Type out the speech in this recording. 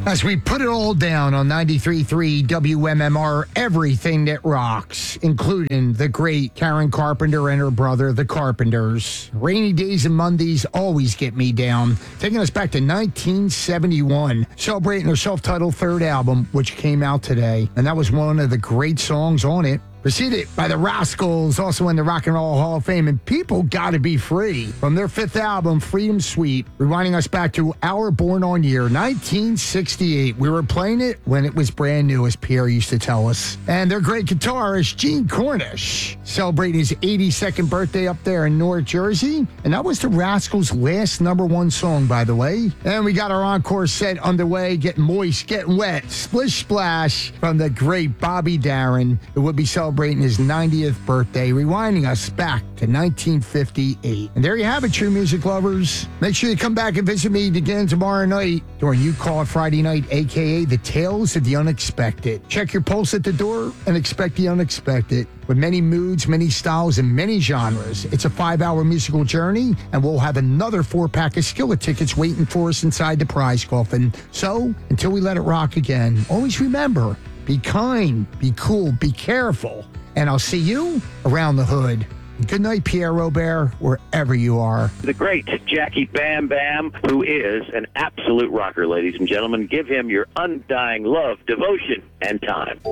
As we put it all down on 93.3 WMMR, everything that rocks, including the great Karen Carpenter and her brother, the Carpenters. Rainy days and Mondays always get me down. Taking us back to 1971, celebrating their self-titled third album, which came out today. And that was one of the great songs on it. Preceded by the Rascals, also in the Rock and Roll Hall of Fame, and People Gotta Be Free from their fifth album, Freedom Suite, rewinding us back to our born on year, 1968. We were playing it when it was brand new, as Pierre used to tell us. And their great guitarist, Gene Cornish, celebrating his 82nd birthday up there in North Jersey. And that was the Rascals' last #1 song, by the way. And we got our encore set underway, getting moist, getting wet, splish splash from the great Bobby Darin, who would be celebrating his 90th birthday, rewinding us back to 1958. And there you have it, true music lovers. Make sure you come back and visit me again tomorrow night during You Call It Friday Night, a.k.a. The Tales of the Unexpected. Check your pulse at the door and expect the unexpected. With many moods, many styles, and many genres. It's a 5-hour musical journey, and we'll have another 4-pack of Skillet tickets waiting for us inside the prize coffin. So, until we let it rock again, always remember, be kind, be cool, be careful, and I'll see you around the hood. Good night, Pierre Robert, wherever you are. The great Jackie Bam Bam, who is an absolute rocker, ladies and gentlemen. Give him your undying love, devotion, and time.